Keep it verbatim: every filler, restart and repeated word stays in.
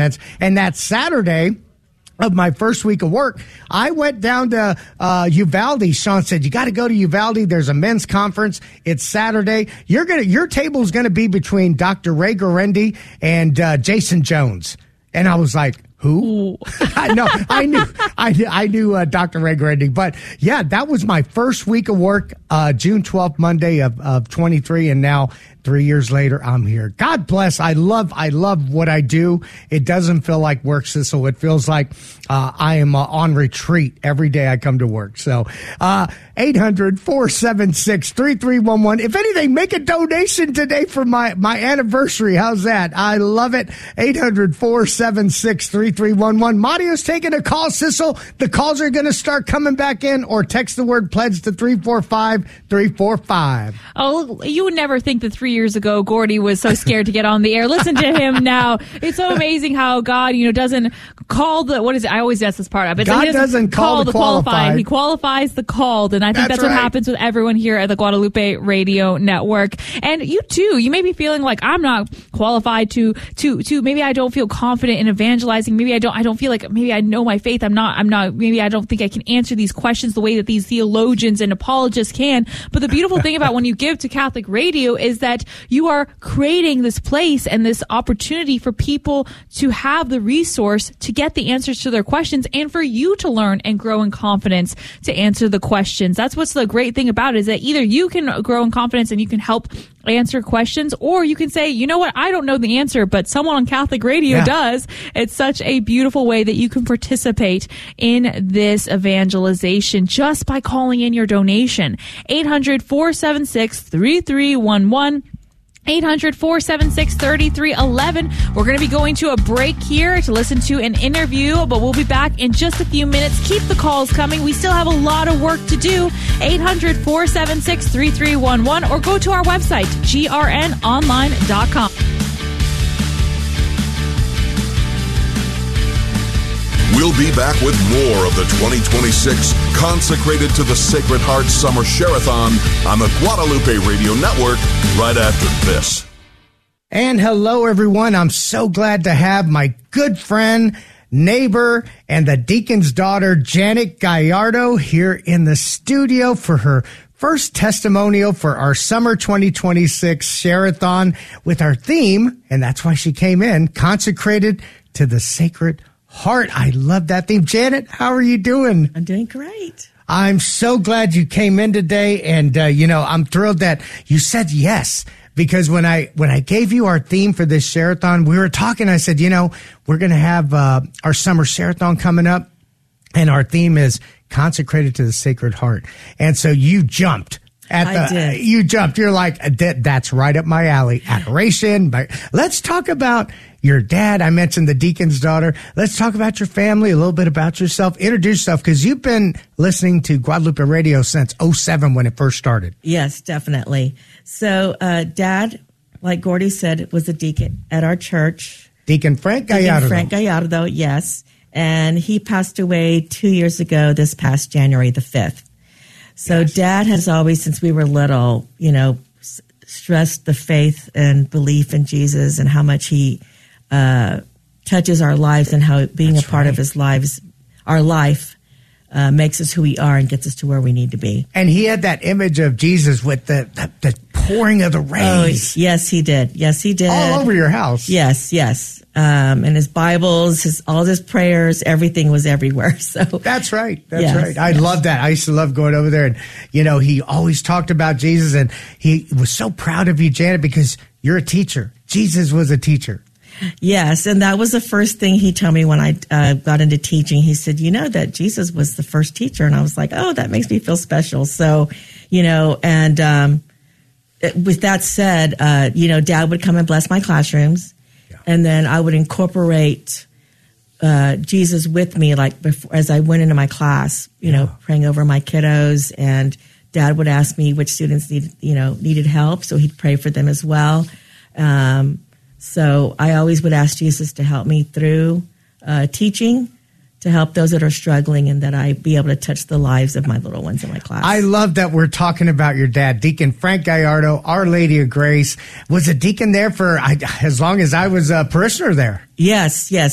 sense. And that Saturday of my first week of work, I went down to uh, Uvalde. Sean said, you got to go to Uvalde. There's a men's conference. It's Saturday. You're gonna, your table is going to be between Doctor Ray Guarendi and uh, Jason Jones. And I was like, who? I know. I knew. I knew. I knew uh, Doctor Ray Guarendi. But yeah, that was my first week of work, uh, June twelfth, Monday of, of twenty-three, and now three years later, I'm here. God bless. I love. I love what I do. It doesn't feel like work, Sissel. It feels like uh, I am uh, on retreat every day I come to work. So, uh, eight hundred, four seven six, three three one one. If anything, make a donation today for my my anniversary. How's that? I love it. eight hundred, four seven six, three three one one. Mario's taking a call, Sissel. The calls are going to start coming back in, or text the word pledge to three four five, three four five. Oh, you would never think that three years ago Gordy was so scared to get on the air. Listen to him now. It's so amazing how God, you know, doesn't call the, what is it? I always mess this part up. It's God like he doesn't, doesn't call, call the the qualified. qualified. He qualifies the called. And I think That's that's what right. happens with everyone here at the Guadalupe Radio Network. And you too, you may be feeling like I'm not qualified to, to, to, maybe I don't feel confident in evangelizing. Maybe I don't, I don't feel like maybe I know my faith. I'm not, I'm not, maybe I don't think I can answer these questions the way that these theologians and apologists can. But the beautiful thing about when you give to Catholic Radio is that you are creating this place and this opportunity for people to have the resource to get the answers to their questions and for you to learn and grow in confidence to answer the questions. That's what's the great thing about it, is that either you can grow in confidence and you can help answer questions, or you can say, you know what, I don't know the answer, but someone on Catholic Radio yeah. does. It's such a beautiful way that you can participate in this evangelization just by calling in your donation. eight hundred, four seven six, three three one one. eight hundred, four seven six, three three one one. We're going to be going to a break here to listen to an interview, but we'll be back in just a few minutes. Keep the calls coming. We still have a lot of work to do. eight hundred, four seven six, three three one one, or go to our website, G R N online dot com. We'll be back with more of the twenty twenty-six Consecrated to the Sacred Heart Summer Share-a-thon on the Guadalupe Radio Network right after this. And hello, everyone. I'm so glad to have my good friend, neighbor, and the deacon's daughter, Janet Gallardo, here in the studio for her first testimonial for our summer twenty twenty-six Share-a-thon with our theme, and that's why she came in, Consecrated to the Sacred Heart. I love that theme. Janet, how are you doing? I'm doing great. I'm so glad you came in today. And, uh, you know, I'm thrilled that you said yes, because when I, when I gave you our theme for this Share-a-thon, we were talking, I said, you know, we're going to have, uh, our summer Share-a-thon coming up, and our theme is Consecrated to the Sacred Heart. And so you jumped. At the, I did. You jumped. You're like, that, that's right up my alley. Adoration. But let's talk about your dad. I mentioned the deacon's daughter. Let's talk about your family, a little bit about yourself. Introduce yourself, because you've been listening to Guadalupe Radio since oh seven when it first started. Yes, definitely. So, uh, Dad, like Gordy said, was a deacon at our church. Deacon Frank Gallardo. Deacon Frank Gallardo, yes. And he passed away two years ago, this past January the fifth. So yes. Dad has always, since we were little, you know, s- stressed the faith and belief in Jesus and how much he uh, touches our lives, and how being That's a part right. of his lives, our life, uh, makes us who we are and gets us to where we need to be. And he had that image of Jesus with the, the, the pouring of the rays. Oh, yes, he did. Yes, he did. All over your house. Yes, yes. Um, and his Bibles, his all his prayers, everything was everywhere. So that's right. That's yes, right. I yes. love that. I used to love going over there, and you know, he always talked about Jesus, and he was so proud of you, Janet, because you're a teacher. Jesus was a teacher. Yes, and that was the first thing he told me when I uh, got into teaching. He said, you know, that Jesus was the first teacher. And I was like, oh, that makes me feel special. So, you know, and um, with that said, uh, you know, Dad would come and bless my classrooms. Yeah. And then I would incorporate uh, Jesus with me, like before, as I went into my class, you yeah. know, praying over my kiddos. And Dad would ask me which students needed, you know, needed help. So he'd pray for them as well. Um So I always would ask Jesus to help me through uh, teaching, to help those that are struggling, and that I be able to touch the lives of my little ones in my class. I love that we're talking about your dad, Deacon Frank Gallardo, Our Lady of Grace. Was a deacon there for I, as long as I was a parishioner there. Yes, yes.